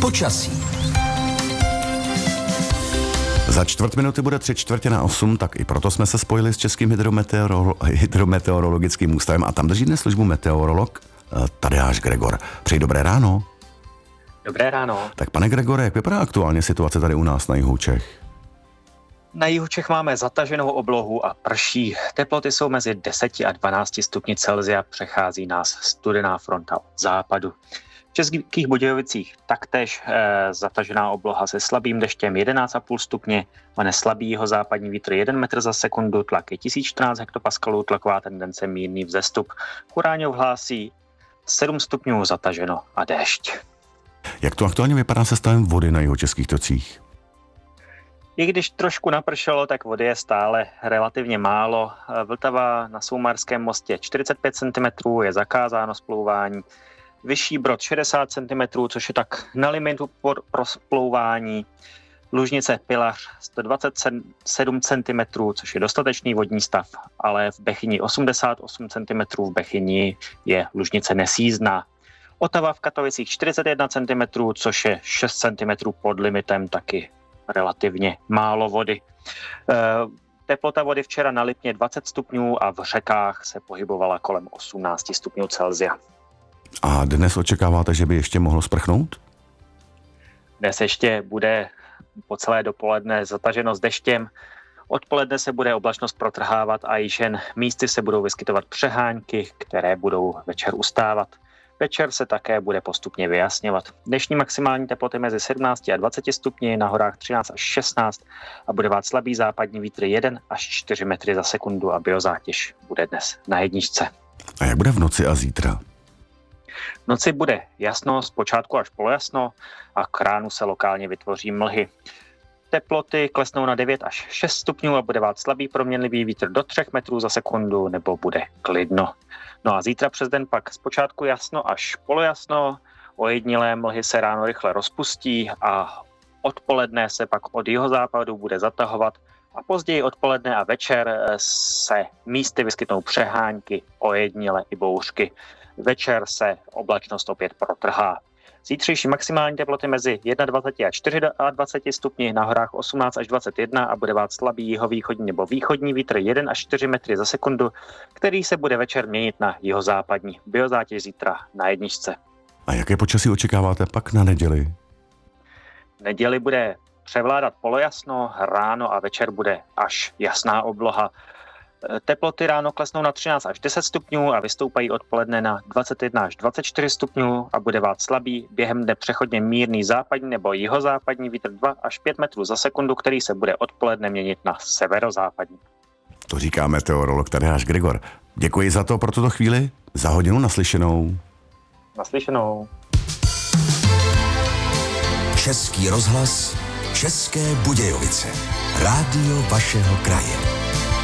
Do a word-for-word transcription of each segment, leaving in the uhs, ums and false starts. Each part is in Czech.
Počasí. Za čtvrt minuty bude tři čtvrtě na osm, tak i proto jsme se spojili s Českým hydrometeorolo- hydrometeorologickým ústavem a tam drží dnes službu meteorolog Tadeáš Gregor. Přeji dobré ráno. Dobré ráno. Tak pane Gregore, jak vypadá aktuálně situace tady u nás na jihu Čech? Na jihu Čech máme zataženou oblohu a prší. Teploty jsou mezi deseti a dvanácti stupni Celsia, přechází nás studená fronta od západu. V Českých Budějovicích taktéž e, zatažená obloha se slabým deštěm jedenáct celá pět stupně, mane slabý jihozápadní vítr jeden metr za sekundu, tlak je tisíc čtrnáct hektopaskalů, tlaková tendence mírný vzestup. Churáňov hlásí sedm stupňů zataženo a déšť. Jak to aktuálně vypadá se stavem vody na jihočeských tocích? I když trošku napršelo, tak vody je stále relativně málo. Vltava na Soumarském mostě čtyřicet pět centimetrů, je zakázáno splouvání. Vyšší Brod šedesát centimetrů, což je tak na limitu pro splouvání. Lužnice Pilař sto dvacet sedm centimetrů, což je dostatečný vodní stav, ale v Bechyni osmdesát osm centimetrů, v Bechyni je lužnice nesjízdná. Otava v Katovicích čtyřicet jedna centimetrů, což je šest centimetrů pod limitem, taky relativně málo vody. Teplota vody včera na Lipně dvacet stupňů a v řekách se pohybovala kolem osmnáct stupňů Celsia. A dnes očekáváte, že by ještě mohlo sprchnout? Dnes ještě bude po celé dopoledne zataženo s deštěm. Odpoledne se bude oblačnost protrhávat a již jen místy se budou vyskytovat přehánky, které budou večer ustávat. Večer se také bude postupně vyjasňovat. Dnešní maximální teploty mezi sedmnáct a dvacet stupni, na horách třináct až šestnáct a bude vát slabý západní vítr jeden až čtyři metry za sekundu a biozátěž bude dnes na jedničce. A jak bude v noci a zítra? V noci bude jasno, zpočátku až polojasno a k ránu se lokálně vytvoří mlhy. Teploty klesnou na devět až šest stupňů a bude vát slabý proměnlivý vítr do tři metrů za sekundu nebo bude klidno. No a zítra přes den pak zpočátku jasno až polojasno, ojedinělé mlhy se ráno rychle rozpustí a odpoledne se pak od jihozápadu bude zatahovat a později odpoledne a večer se místy vyskytnou přehánky, ojedinělé i bouřky. Večer se oblačnost opět protrhá. Zítřejší maximální teploty mezi dvacet jedna a dvacet čtyři stupni, na horách osmnáct až dvacet jedna a bude vát slabý jihovýchodní nebo východní vítr jeden až čtyři metry za sekundu, který se bude večer měnit na jihozápadní. Biozátěž zítra na jedničce. A jaké počasí očekáváte pak na neděli? V neděli bude převládat polojasno, ráno a večer bude až jasná obloha. Teploty ráno klesnou na třináct až deset stupňů a vystoupají odpoledne na dvacet jedna až dvacet čtyři stupňů a bude vát slabý, během dne přechodně mírný západní nebo jihozápadní vítr dva až pět metrů za sekundu, který se bude odpoledne měnit na severozápadní. To říká meteorolog Tadeáš Gregor. Děkuji za to pro tuto chvíli, za hodinu naslyšenou. Naslyšenou. Český rozhlas, České Budějovice. Rádio vašeho kraje.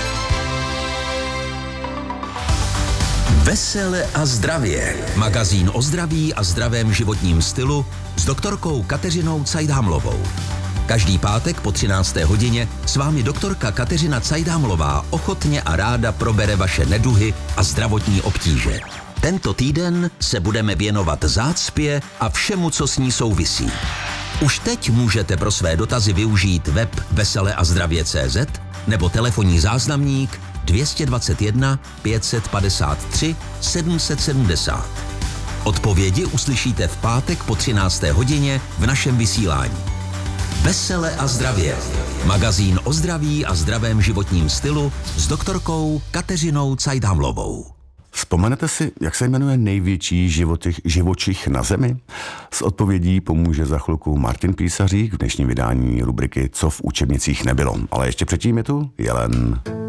Vesele a zdravě. Magazín o zdraví a zdravém životním stylu s doktorkou Kateřinou Cajdhamlovou. Každý pátek po třinácté hodině s vámi doktorka Kateřina Cajdhamlová ochotně a ráda probere vaše neduhy a zdravotní obtíže. Tento týden se budeme věnovat zácpě a všemu, co s ní souvisí. Už teď můžete pro své dotazy využít web vesele a zdravě tečka cé zet nebo telefonní záznamník dvě stě dvacet jedna pět set padesát tři sedm set sedmdesát. Odpovědi uslyšíte v pátek po třinácté hodině v našem vysílání. Vesele a zdravě. Magazín o zdraví a zdravém životním stylu s doktorkou Kateřinou Cajdhamlovou. Vzpomenete si, jak se jmenuje největší životich, živočich na Zemi? S odpovědí pomůže za chvilku Martin Písařík v dnešním vydání rubriky Co v učebnicích nebylo. Ale ještě předtím je tu Jelen.